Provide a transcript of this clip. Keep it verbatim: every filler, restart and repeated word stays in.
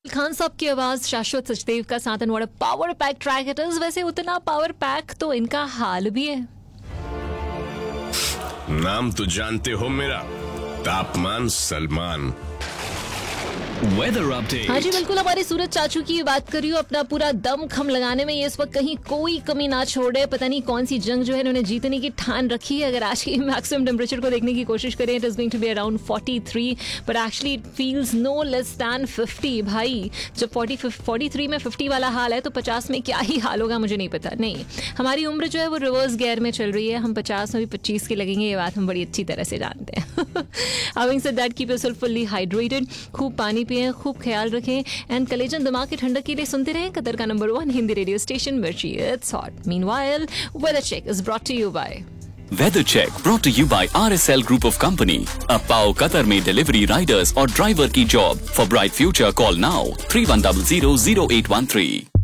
खान साहब की आवाज, शाश्वत सचदेव का साथ, and what a power pack track it is. वैसे उतना पावर पैक तो इनका हाल भी है। नाम तो जानते हो मेरा, तापमान सलमान। Weather update. हाँ जी बिल्कुल, हमारे सूरज चाचू की बात कर रही हूँ। अपना पूरा दम खम लगाने में ये इस वक्त कहीं कोई कमी ना छोड़े। पता नहीं कौन सी जंग जो है इन्होंने जीतने की ठान रखी है। अगर आज की मैक्सिमम टेम्परेचर को देखने की कोशिश करें, it is going to be around forty three, but actually it feels no less than fifty. भाई जब फोर्टी फोर्टी थ्री में फिफ्टी वाला हाल है तो पचास में क्या ही हाल होगा मुझे नहीं पता। नहीं, हमारी उम्र जो है वो रिवर्स गियर में चल रही है। हम पचास में भी पच्चीस के लगेंगे, ये बात हम बड़ी अच्छी तरह से जानते हैं। Having said that, keep yourself fully hydrated, खूब पानी पिएं, खूब ख्याल रखें, एंड कलेजन दिमाग की ठंडक के लिए सुनते रहें कतर का number one Hindi radio station मिर्ची। It's hot. Meanwhile, weather check is brought to you bye Weather Check brought to you by R S L Group of Company. अब पाओ कतर में डिलीवरी, राइडर्स और ड्राइवर की job. For bright future, call now three one zero zero zero eight one three.